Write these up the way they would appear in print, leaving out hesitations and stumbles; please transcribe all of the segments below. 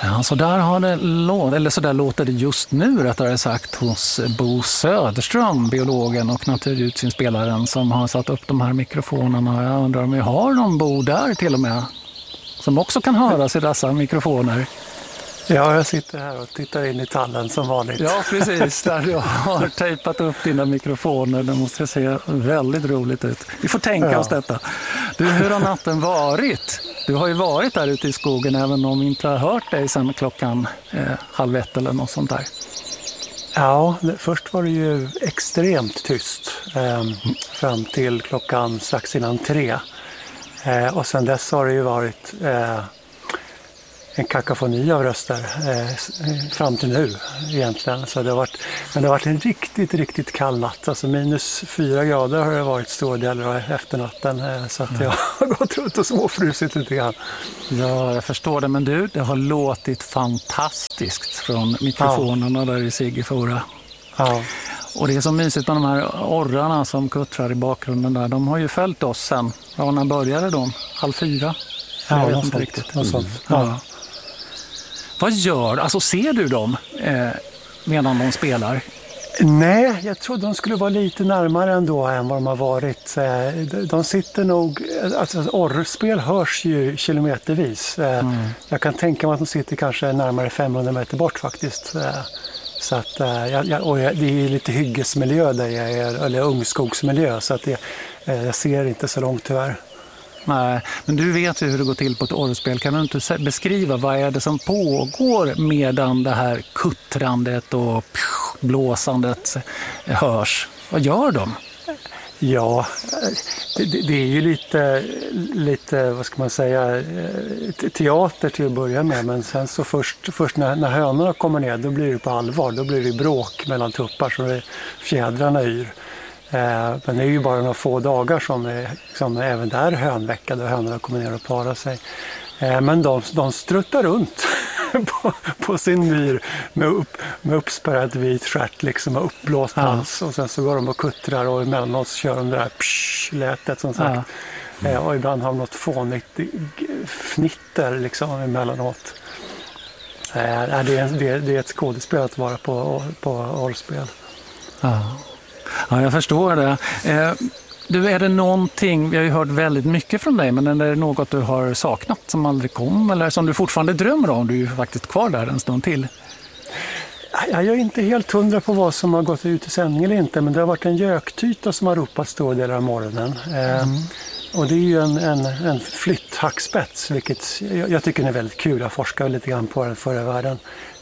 Ja, så där har det eller så där låter det just nu rättare sagt hos Bo Söderström, biologen och naturljudsinspelaren som har satt upp de här mikrofonerna. Jag undrar om vi har någon Bo där till och med som också kan höras i dessa mikrofoner. Ja, jag sitter här och tittar in i tallen som vanligt. Ja, precis. Där du har tejpat upp dina mikrofoner. Det måste se väldigt roligt ut. Vi får tänka oss detta. Du, hur har natten varit? Du har ju varit där ute i skogen även om vi inte har hört dig sedan klockan 12:30 eller något sånt där. Ja, först var det ju extremt tyst fram till klockan strax innan 3. Och sen dess har det ju varit en kakafoni av röster fram till nu egentligen. Så det har varit en riktigt kall natt. Alltså -4 grader har det varit stora delar av efternatten. Så att jag har gått runt och småfrusit lite grann. Ja, jag förstår det. Men du, det har låtit fantastiskt från mikrofonerna där i Sigefora. Ja. Och det är så mysigt med de här orrarna som kuttrar i bakgrunden där. De har ju följt oss sen. Ja, när började de? 3:30? Jag vet inte riktigt. Ja. Vad gör? Alltså ser du dem medan de spelar? Nej, jag tror de skulle vara lite närmare ändå än vad de har varit. De sitter nog, alltså orrspel hörs ju kilometervis. Jag kan tänka mig att de sitter kanske närmare 500 meter bort faktiskt. Så att, och det är lite hyggesmiljö där jag är, eller ungskogsmiljö, så att jag ser inte så långt tyvärr. Nej, men du vet ju hur det går till på ett orrspel. Kan du inte beskriva vad är det som pågår medan det här kuttrandet och blåsandet hörs? Vad gör de? Ja, det är ju lite, vad ska man säga, teater till att börja med. Men sen så först när hönorna kommer ner, då blir det på allvar. Då blir det bråk mellan tuppar så fjädrarna yr. Men det är ju bara några få dagar som även där hönveckade och hönorna kommer ner och parar sig. Men de struttar runt på sin myr med uppspärrad vit stjärt liksom, och uppblåst hals. Och sen så går de och kuttrar och emellanåt kör de det där lätet som sagt. Och ibland har de något fånigt fnitter liksom emellanåt. Det är ett skådespel att vara på orrspel. Ja, jag förstår det. Du, är det någonting, vi har ju hört väldigt mycket från dig, men är det något du har saknat som aldrig kom eller som du fortfarande drömmer om? Du är ju faktiskt kvar där en stund till. Jag är inte helt hundra på vad som har gått ut i sändning eller inte, men det har varit en göktyta som har ropat stora delar av morgonen. Och det är ju en flytthackspets, vilket jag tycker är väldigt kul. Jag forskar lite grann på den förra världen.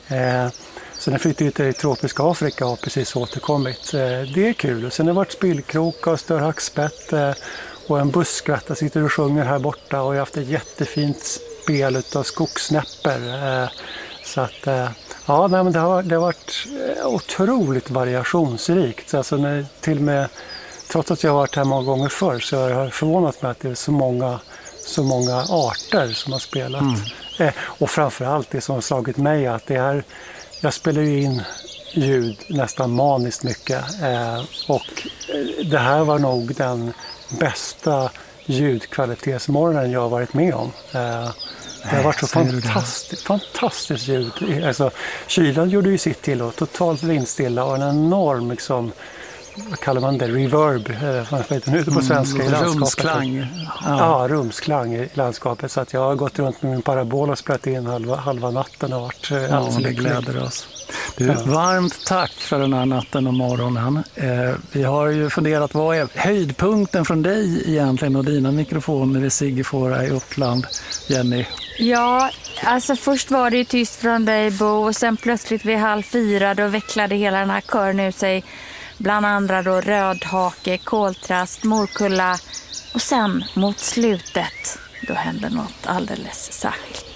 Så den flyttytor i tropiska Afrika har precis återkommit. Det är kul. Och sen har det varit spillkroka och större hackspett och en buskvätta sitter och sjunger här borta. Och jag har haft ett jättefint spel av skogssnäpper. Så att, men det har varit otroligt variationsrikt. Alltså till och med, trots att jag har varit här många gånger förr, så har jag förvånat mig att det är så många arter som har spelat. Och framförallt det som har slagit mig att det är, jag spelar ju in ljud nästan maniskt mycket och det här var nog den bästa ljudkvalitetsmorgonen jag har varit med om. Det har varit så fantastiskt ljud. Alltså, kylan gjorde ju sitt till och totalt vindstilla och en enorm liksom, vad kallar man det? Reverb, vad heter det nu på svenska i landskapet? Rumsklang. Ja, rumsklang i landskapet. Så att jag har gått runt med min parabol och spelat in halva natten och varit alldeles lycklig. Gläder oss. Varmt tack för den här natten och morgonen. Vi har ju funderat, vad är höjdpunkten från dig egentligen och dina mikrofoner i Sigefora i Uppland, Jenny? Ja, alltså först var det ju tyst från dig, Bo, och sen plötsligt vid 3:30 då vecklade hela den här kören ut sig. Bland andra då rödhake, koltrast, morkulla och sen mot slutet då hände något alldeles särskilt.